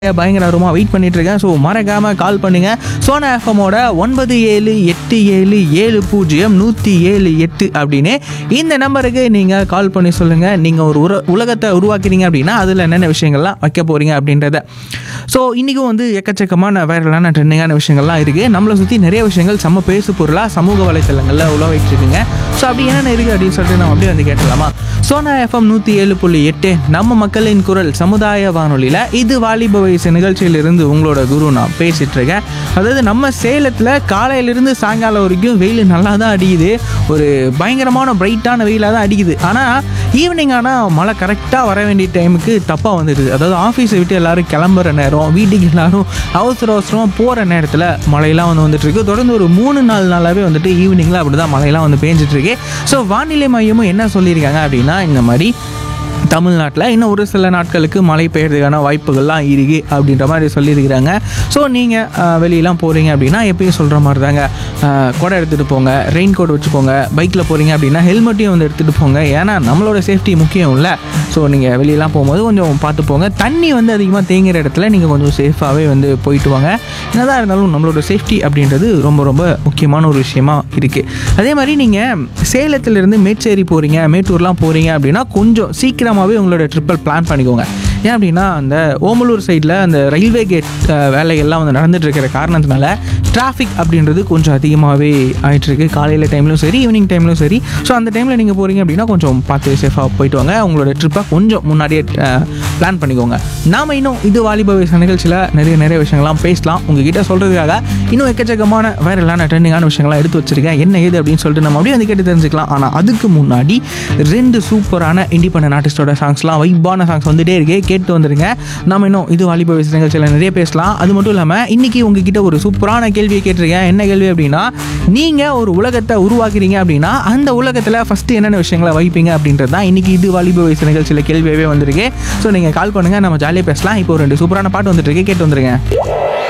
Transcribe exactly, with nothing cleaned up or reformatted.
பயங்கரமா வெயிட் பண்ணிட்டு இருக்கேன். ஸோ மறக்காம கால் பண்ணுங்க. சோனா எஃப்எம்மோட ஒன்பது ஏழு எட்டு ஏழு ஏழு பூஜ்ஜியம் நூற்றி ஏழு எட்டு அப்படின்னு இந்த நம்பருக்கு நீங்கள் கால் பண்ணி சொல்லுங்கள். நீங்கள் ஒரு உர உலகத்தை உருவாக்குறீங்க அப்படின்னா அதில் என்னென்ன விஷயங்கள்லாம் வைக்க போகிறீங்க அப்படின்றத. ஸோ இன்றைக்கும் வந்து எக்கச்சக்கமான வைரலான ட்ரெண்டிங்கான விஷயங்கள்லாம் இருக்குது. நம்மளை சுற்றி நிறைய விஷயங்கள் செம்ம பேசு பொருளாக சமூக வலைத்தளங்களில் உலகிட்டு இருக்குங்க. ஸோ அப்படி என்னென்ன இருக்குது அப்படின்னு சொல்லிட்டு நம்ம அப்படியே வந்து கேட்டலாமா? சோனா எஃப்எம் நூற்றி ஏழு புள்ளி எட்டு நம்ம மக்களின் குரல் சமுதாய வானொலியில் இது வாலிப வயசு நிகழ்ச்சியிலிருந்து உங்களோட குரு நான் பேசிகிட்டு இருக்கேன். அதாவது நம்ம சேலத்தில் காலையிலிருந்து சாயங்காலம் வரைக்கும் வெயில் நல்லா தான் அடிக்குது. ஒரு பயங்கரமான பிரைட்டான வெயிலாக தான் அடிக்குது. ஆனால் ஈவினிங் ஆனால் மழை கரெக்டாக வர வேண்டிய டைமுக்கு தப்பாக வந்துடுது. அதாவது ஆஃபீஸை விட்டு எல்லோரும் கிளம்புற நேரம், வீட்டுக்கு எல்லோரும் அவசர அவசரமாக போகிற நேரத்தில் மழையெல்லாம் வந்து வந்துட்டுருக்கு. தொடர்ந்து ஒரு மூணு நாலு நாளாகவே வந்துட்டு ஈவினிங்கில் அப்படி தான் மழையெல்லாம் வந்து பேஞ்சிட்ருக்கு. ஸோ வானிலை மையமும் என்ன சொல்லியிருக்காங்க அப்படின்னா, இந்த மாதிரி தமிழ்நாட்டில் இன்னும் ஒரு சில நாட்களுக்கு மழை பெய்யறதுக்கான வாய்ப்புகள்லாம் இருக்குது அப்படின்ற மாதிரி சொல்லியிருக்கிறாங்க. ஸோ நீங்கள் வெளியெல்லாம் போகிறீங்க அப்படின்னா எப்பயும் சொல்கிற மாதிரி தாங்க, கொடை எடுத்துகிட்டு போங்க, ரெயின் கோட் வச்சுக்கோங்க. பைக்கில் போகிறீங்க அப்படின்னா ஹெல்மெட்டையும் வந்து எடுத்துகிட்டு போங்க. ஏன்னா நம்மளோட சேஃப்டி முக்கியம் இல்லை. ஸோ நீங்கள் வெளியெல்லாம் போகும்போது கொஞ்சம் பார்த்து போங்க. தண்ணி வந்து அதிகமாக தேங்குற இடத்துல நீங்கள் கொஞ்சம் சேஃபாகவே வந்து போயிட்டு வாங்க. என்னதான் இருந்தாலும் நம்மளோட சேஃப்டி அப்படின்றது ரொம்ப ரொம்ப முக்கியமான ஒரு விஷயமா இருக்குது. அதே மாதிரி நீங்கள் சேலத்திலேருந்து மேச்சேரி போகிறீங்க, மேட்டூர்லாம் போகிறீங்க அப்படின்னா கொஞ்சம் சீக்கிரமாகவே உங்களோட ட்ரிப்பல் பிளான் பண்ணிக்கோங்க. ஏன் அப்படின்னா அந்த ஓமலூர் சைடில் அந்த ரயில்வே கேட் வேலைகள்லாம் வந்து நடந்துட்டு இருக்கிற காரணத்தினால டிராஃபிக் அப்படின்றது கொஞ்சம் அதிகமாகவே ஆகிட்டுருக்கு. காலையில் டைம்லையும் சரி, ஈவினிங் டைம்லையும் சரி. ஸோ அந்த டைமில் நீங்கள் போகிறீங்க அப்படின்னா கொஞ்சம் பார்த்து சேஃபாக போயிட்டு வாங்க. உங்களோட ட்ரிப்பை கொஞ்சம் முன்னாடியே பிளான் பண்ணிக்கோங்க. நாம் இன்னும் இது வாலிப வயசு நிகழ்ச்சியில் நிறைய நிறைய விஷயங்கள்லாம் பேசலாம். உங்ககிட்ட சொல்கிறதுக்காக இன்னும் எக்கச்சக்கமான வைரலான ட்ரெண்டிங்கான விஷயங்கள்லாம் எடுத்து வச்சுருக்கேன். என்ன ஏது அப்படின்னு சொல்லிட்டு நம்ம அப்படியே வந்து கேட்டு தெரிஞ்சுக்கலாம். ஆனால் அதுக்கு முன்னாடி ரெண்டு சூப்பரான இண்டிபெண்டன்ட் ஆர்டிஸ்டோட சாங்ஸ்லாம், வைப்பான சாங்ஸ் வந்துகிட்டே இருக்கே, கேட்டு வந்துருங்க. நம்ம இன்னும் இது வாலிப வயசு நிகழ்ச்சியில் நிறைய பேசலாம். அது மட்டும் இல்லாமல் இன்றைக்கி உங்ககிட்ட ஒரு சூப்பரான கேள்வியை கேட்டிருக்கேன். என்ன கேள்வி அப்படின்னா, நீங்கள் ஒரு உலகத்தை உருவாக்குறீங்க அப்படின்னா அந்த உலகத்தில் ஃபஸ்ட்டு என்னென்ன விஷயங்களை வைப்பீங்க அப்படின்றது தான் இன்றைக்கி இது வாலிப வயசு நிகழ்ச்சியில் கேள்வியாகவே வந்திருக்கு. ஸோ நீங்கள் கால் பண்ணுங்கள், நம்ம ஜாலியாக பேசலாம். இப்போ ரெண்டு சூப்பரான பாட்டு வந்துட்டு இருக்கு, கேட்டு வந்துருங்க.